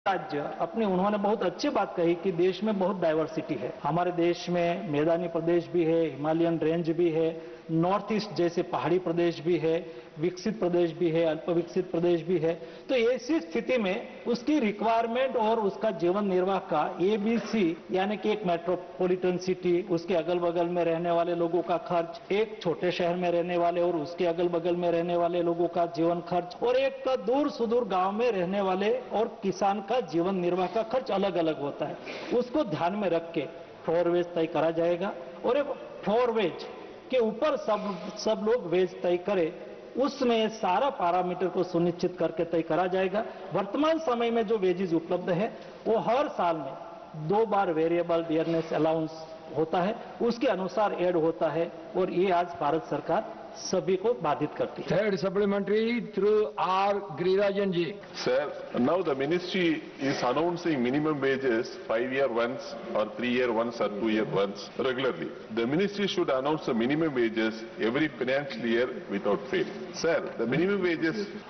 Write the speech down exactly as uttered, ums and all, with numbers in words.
राज्य अपने उन्होंने बहुत अच्छी बात कही कि देश में बहुत डाइवर्सिटी है। हमारे देश में मैदानी प्रदेश भी है, हिमालयन रेंज भी है, नॉर्थ ईस्ट जैसे पहाड़ी प्रदेश भी है, विकसित प्रदेश भी है, अल्प विकसित प्रदेश भी है। तो ऐसी स्थिति में उसकी रिक्वायरमेंट और उसका जीवन निर्वाह का एबीसी यानी कि एक मेट्रोपॉलिटन सिटी, उसके अगल बगल में रहने वाले लोगों का खर्च, एक छोटे शहर में रहने वाले और उसके अगल बगल में रहने वाले लोगों का जीवन खर्च, और एक दूर सुदूर गांव में रहने वाले और किसान का जीवन निर्वाह का खर्च अलग अलग होता है। उसको ध्यान में रख के फ्लोर वेज तय करा जाएगा और एक फ्लोर वेज के ऊपर सब सब लोग वेज तय करें, उसमें सारा पैरामीटर को सुनिश्चित करके तय करा जाएगा। वर्तमान समय में जो वेजेस उपलब्ध है वो हर साल में दो बार वेरिएबल डियरनेस अलाउंस होता है, उसके अनुसार ऐड होता है और ये आज भारत सरकार सभी को बाधित करती है। Third supplementary through R. Girirajan ji. Sir, now the ministry is announcing minimum wages five year once or three year once or two year once regularly. The ministry should announce the minimum wages every financial year without fail. Sir, the minimum wages